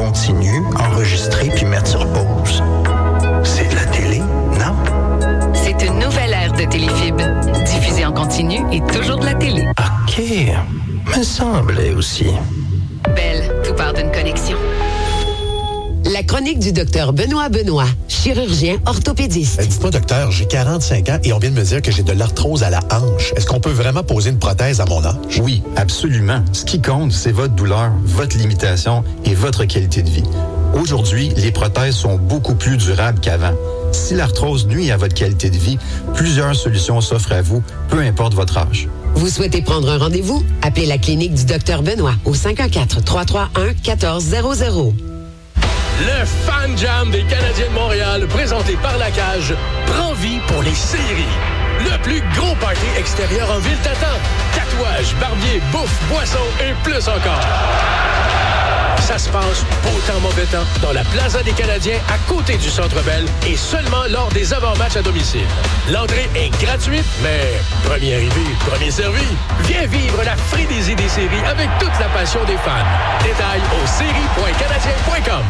continu, enregistrer puis mettre sur pause. C'est de la télé, non? C'est une nouvelle ère de Téléfib. Diffusée en continu et toujours de la télé. OK. Me semblait aussi. Belle, tout part d'une connexion. La chronique du docteur Benoît Benoît, chirurgien orthopédiste. Dites-moi, docteur, j'ai 45 ans et on vient de me dire que j'ai de l'arthrose à la hanche. Est-ce qu'on peut vraiment poser une prothèse à mon âge? Oui, absolument. Ce qui compte, c'est votre douleur, votre limitation et votre qualité de vie. Aujourd'hui, les prothèses sont beaucoup plus durables qu'avant. Si l'arthrose nuit à votre qualité de vie, plusieurs solutions s'offrent à vous, peu importe votre âge. Vous souhaitez prendre un rendez-vous? Appelez la clinique du docteur Benoît au 514-331-1400. Le Fan Jam des Canadiens de Montréal, présenté par La Cage, prend vie pour les séries. Le plus gros party extérieur en ville t'attend. Tatouages, barbiers, bouffe, boissons et plus encore. Ça se passe beau temps, mauvais temps, dans la Plaza des Canadiens, à côté du Centre Bell, et seulement lors des avant-matchs à domicile. L'entrée est gratuite, mais premier arrivé, premier servi. Viens vivre la frénésie des séries avec toute la passion des fans. Détails au séries.canadien.com.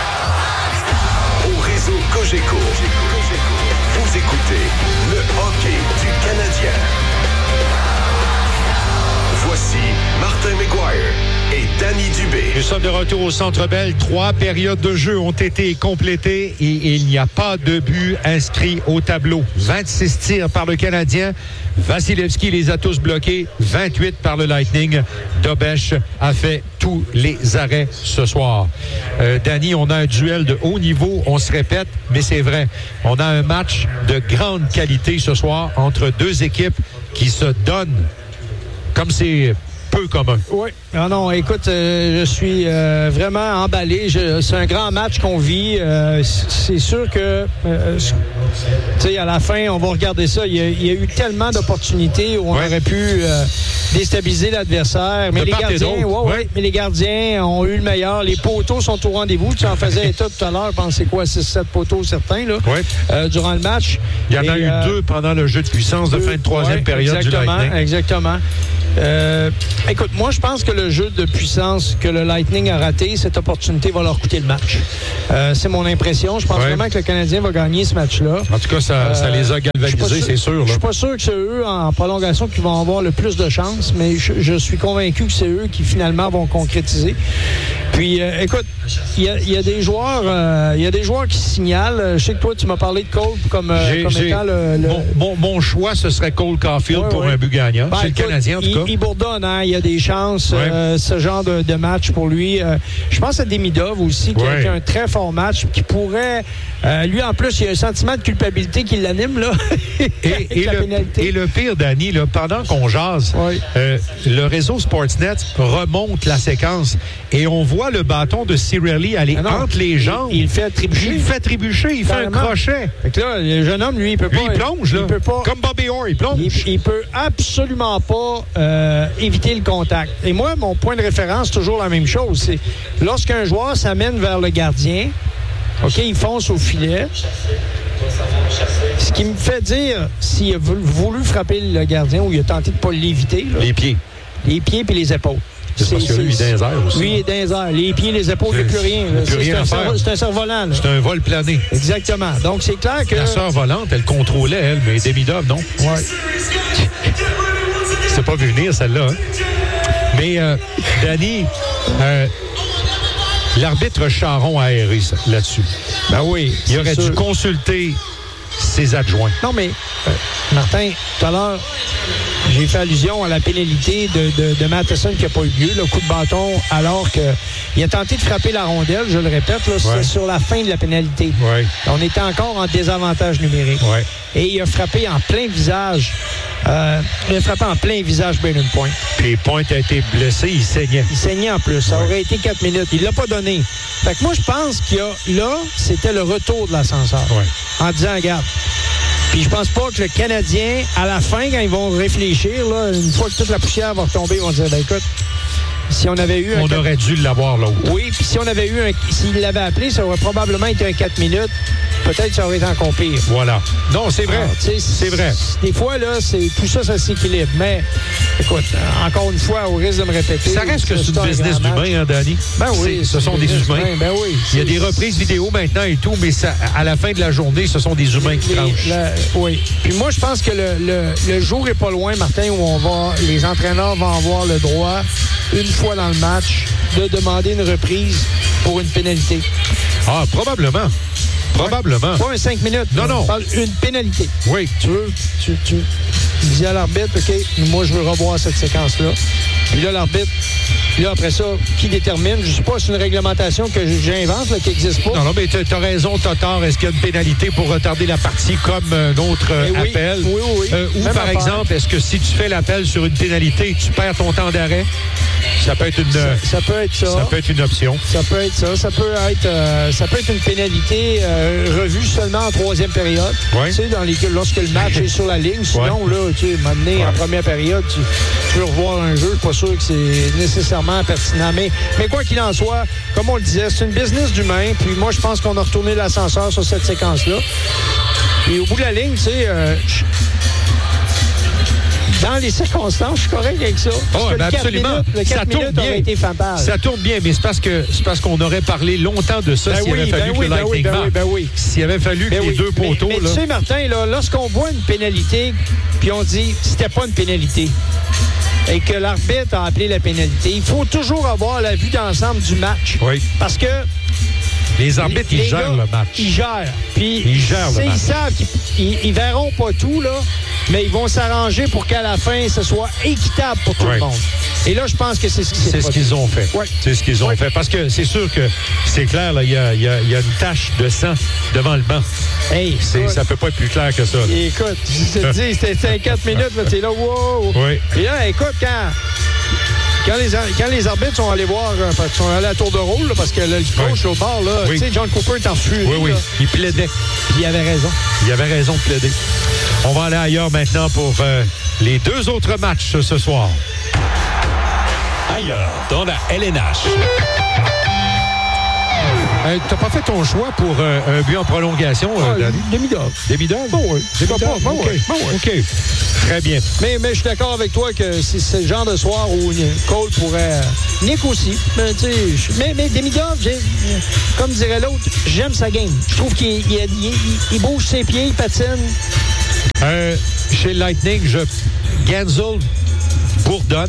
Au réseau Cogeco, vous écoutez le hockey du Canadien. Voici Martin McGuire et Danny Dubé. Nous sommes de retour au Centre Bell. 3 périodes de jeu ont été complétées et il n'y a pas de but inscrit au tableau. 26 tirs par le Canadien. Vasilevski les a tous bloqués. 28 par le Lightning. Dobeš a fait tous les arrêts ce soir. Danny, on a un duel de haut niveau. On se répète, mais c'est vrai. On a un match de grande qualité ce soir entre deux équipes qui se donnent comme c'est peu commun. Oui. Ah non, écoute, je suis vraiment emballé. C'est un grand match qu'on vit. C'est sûr que, tu sais, à la fin, on va regarder ça. Il y a eu tellement d'opportunités où on aurait pu déstabiliser l'adversaire. Mais les gardiens ont eu le meilleur. Les poteaux sont au rendez-vous. Tu en faisais état tout à l'heure. Je pense c'est quoi, 6-7 poteaux certains là, durant le match. Il y en a eu 2 pendant le jeu de puissance de fin de troisième période du Lightning. Exactement. Écoute, moi, je pense que le jeu de puissance que le Lightning a raté, cette opportunité va leur coûter le match. C'est mon impression. Je pense vraiment que le Canadien va gagner ce match-là. En tout cas, ça les a galvanisés, c'est sûr. Je suis pas sûr que c'est eux, en prolongation, qui vont avoir le plus de chance, mais je suis convaincu que c'est eux qui, finalement, vont concrétiser. Puis, écoute, il y a des joueurs qui signalent. Je sais que toi, tu m'as parlé de Cole comme étant le... Mon choix, ce serait Cole Caulfield pour un but gagnant. C'est le Canadien, en tout cas. Il bourdonne, hein? Il y a des chances, ce genre de match pour lui. Je pense à Demidov aussi, qui a un très fort match, qui pourrait... lui, en plus, il y a un sentiment de culpabilité qui l'anime, là. et le pire, Danny, là, pendant qu'on jase, le réseau Sportsnet remonte la séquence et on voit le bâton de Cirelli aller entre les jambes. Il fait trébucher. Il fait un crochet. Fait que là, le jeune homme, lui, il peut pas... Lui, il plonge, là. Il peut pas, comme Bobby Orr, il plonge. Il peut absolument pas éviter le contact. Et moi, mon point de référence, c'est toujours la même chose. C'est lorsqu'un joueur s'amène vers le gardien, OK, il fonce au filet. Ce qui me fait dire s'il a voulu frapper le gardien ou il a tenté de ne pas l'éviter. Là, les pieds. Les pieds puis les épaules. C'est parce que lui, il est dans les airs aussi. Lui, il est dans les airs. Les pieds, les épaules, il n'y a plus rien. C'est un cerf-volant. C'est un vol plané. Exactement. Donc, c'est clair que... La sœur volante, elle contrôlait, elle, mais Demidov, non. Ouais. C'est pas vu venir, celle-là. Hein? Mais, Danny, l'arbitre Charon a erré là-dessus. Ben oui. Il aurait dû consulter ses adjoints. Non, mais, Martin, tout à l'heure, j'ai fait allusion à la pénalité de Matheson qui n'a pas eu lieu, le coup de bâton, alors qu'il a tenté de frapper la rondelle, je le répète, là, c'était sur la fin de la pénalité. Ouais. On était encore en désavantage numérique. Ouais. Et il a frappé en plein visage. Il a frappé en plein visage Brayden Point. Puis Point a été blessé, il saignait. Il saignait en plus. Ça aurait été 4 minutes. Il ne l'a pas donné. Fait que moi, je pense qu'il y a là, c'était le retour de l'ascenseur. Ouais. En disant, regarde. Puis je pense pas que le Canadien, à la fin, quand ils vont réfléchir, là, une fois que toute la poussière va retomber, ils vont dire, ben écoute, si on avait eu On aurait dû l'avoir, l'autre. Oui, puis si on avait eu s'il l'avait appelé, ça aurait probablement été un 4 minutes. Peut-être ça aurait été encore pire. Voilà. Non, c'est vrai. C'est vrai. Des fois, là, tout ça s'équilibre. Mais, écoute, encore une fois, au risque de me répéter... Ça reste que c'est un business d'humains, hein, Danny? Ben oui. Ce sont des humains. Ben oui. Il y a des reprises vidéo maintenant et tout, mais ça, à la fin de la journée, ce sont des humains qui tranchent. Oui. Puis moi, je pense que le jour est pas loin, Martin, où les entraîneurs vont avoir le droit, une fois dans le match, de demander une reprise pour une pénalité. Ah, probablement. Probablement. Pas un 5 minutes. Non. On parle une pénalité. Oui. Tu dis à l'arbitre, OK, moi, je veux revoir cette séquence-là. Puis là, l'arbitre, après ça, qui détermine? Je ne sais pas, c'est une réglementation que j'invente, là, qui n'existe pas. Non, mais tu as raison, t'as tort. Est-ce qu'il y a une pénalité pour retarder la partie comme un autre appel? Oui. Ou, par exemple, est-ce que si tu fais l'appel sur une pénalité, tu perds ton temps d'arrêt? Ça peut être une... Ça peut être ça. Ça peut être une option. Ça peut être ça. Ça peut être une pénalité revue seulement en troisième période. Oui. Tu sais, lorsque le match est sur la ligne. Sinon, là, tu sais, m'amener en première période, tu veux revoir un jeu. Je suis pas sûr que c'est nécessairement pertinent. Mais quoi qu'il en soit, comme on le disait, c'est une business d'humain. Puis moi, je pense qu'on a retourné l'ascenseur sur cette séquence-là. Et au bout de la ligne, tu sais... dans les circonstances, je suis correct avec ça. Oh, ben absolument. Le 4 minutes aurait été fatal. Ça tourne bien, mais c'est parce qu'on aurait parlé longtemps de ça s'il avait fallu que le Lightning marque. S'il avait fallu que les deux poteaux... Mais tu sais, Martin, là, lorsqu'on voit une pénalité, puis on dit c'était pas une pénalité, et que l'arbitre a appelé la pénalité, il faut toujours avoir la vue d'ensemble du match. Oui. Parce que les arbitres, ils gèrent le match. Ils gèrent. Puis, ils gèrent le match. Ils savent qu'ils verront pas tout, là, mais ils vont s'arranger pour qu'à la fin, ce soit équitable pour tout le monde. Et là, je pense que c'est ce qu'ils C'est ce qu'ils ont fait. Ouais. C'est ce qu'ils ont fait. Parce que c'est sûr que c'est clair, il y a une tache de sang devant le banc. Hey, ça peut pas être plus clair que ça. Là. Écoute, je te dis, c'était 4 minutes, là, t'es là, wow! Oui. Et là, écoute, quand les arbitres sont allés voir, sont allés à tour de rôle, là, parce que là, le coach au bord, là, tu sais, John Cooper est en furie. Oui. Là. Il plaidait. Puis il avait raison. Il avait raison de plaider. On va aller ailleurs maintenant pour les deux autres matchs ce soir. Ailleurs, dans la LNH. T'as pas fait ton choix pour un but en prolongation, Danny? Demi-dog. Demi-dog? Bon, oui. C'est pas bon. OK. Très bien. Mais je suis d'accord avec toi que c'est le genre de soir où Cole pourrait... Nick aussi. Mais, tu sais, mais demi-dog, comme dirait l'autre, j'aime sa game. Je trouve qu'il bouge ses pieds, il patine. Chez Lightning, Gansel bourdonne.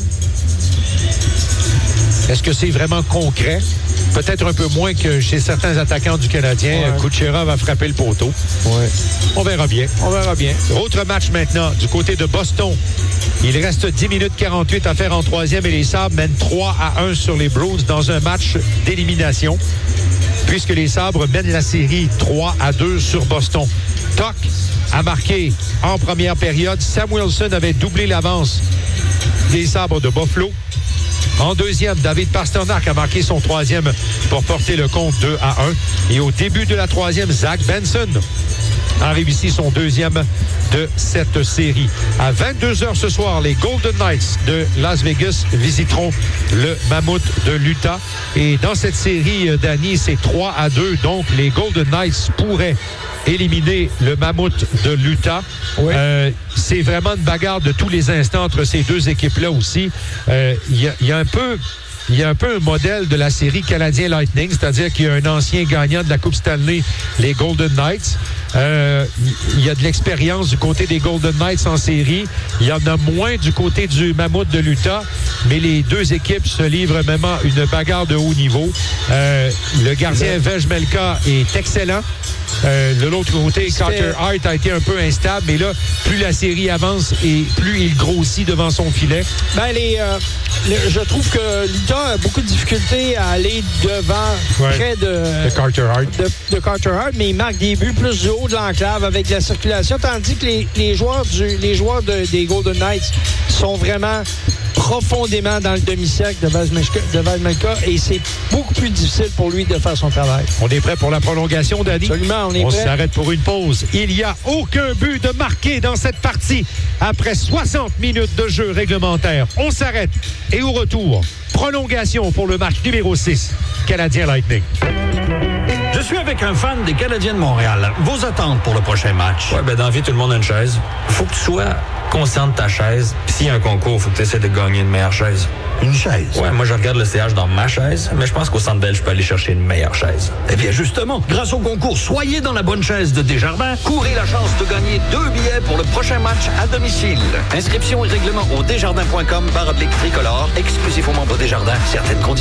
Est-ce que c'est vraiment concret? Peut-être un peu moins que chez certains attaquants du Canadien. Ouais. Kucherov va frapper le poteau. Ouais. On verra bien. Autre match maintenant du côté de Boston. Il reste 10 minutes 48 à faire en troisième et les Sabres mènent 3-1 sur les Bruins dans un match d'élimination puisque les Sabres mènent la série 3-2 sur Boston. Tuch a marqué en première période. Sam Wilson avait doublé l'avance des Sabres de Buffalo. En deuxième, David Pastrnak a marqué son troisième pour porter le compte 2-1. Et au début de la troisième, Zach Benson a réussi son deuxième de cette série. À 22h ce soir, les Golden Knights de Las Vegas visiteront le Mammouth de l'Utah. Et dans cette série, Danny, c'est 3-2. Donc, les Golden Knights pourraient éliminer le Mammouth de l'Utah. Oui. C'est vraiment une bagarre de tous les instants entre ces deux équipes-là aussi. Il y a un peu un modèle de la série Canadien Lightning, c'est-à-dire qu'il y a un ancien gagnant de la Coupe Stanley, les Golden Knights. Il y a de l'expérience du côté des Golden Knights en série. Il y en a moins du côté du Mammouth de l'Utah, mais les deux équipes se livrent vraiment une bagarre de haut niveau. Le gardien Vejmelka est excellent. De l'autre côté, Carter Hart a été un peu instable, mais là, plus la série avance et plus il grossit devant son filet. Je trouve que l'Utah a beaucoup de difficultés à aller devant, près de Carter Hart. De Carter Hart, mais il marque des buts plus du haut de l'enclave avec la circulation, tandis que les joueurs des Golden Knights sont vraiment profondément dans le demi-cercle de Vejmelka et c'est beaucoup plus difficile pour lui de faire son travail. On est prêt pour la prolongation, Danny? Absolument, on est prêt. On s'arrête pour une pause. Il n'y a aucun but de marqué dans cette partie après 60 minutes de jeu réglementaire. On s'arrête et au retour, Prolongation pour le match numéro 6, Canadien Lightning. Je suis avec un fan des Canadiens de Montréal. Vos attentes pour le prochain match? Ouais, ben dans la vie, tout le monde a une chaise. Faut que tu sois conscient de ta chaise. S'il y a un concours, faut que tu essaies de gagner une meilleure chaise. Une chaise? Ouais, moi, je regarde le CH dans ma chaise, mais je pense qu'au Centre Bell, je peux aller chercher une meilleure chaise. Eh bien, justement, grâce au concours Soyez dans la bonne chaise de Desjardins, courez la chance de gagner 2 billets pour le prochain match à domicile. Inscription et règlement au desjardins.com/tricolore, exclusif aux membres Desjardins. Certaines conditions.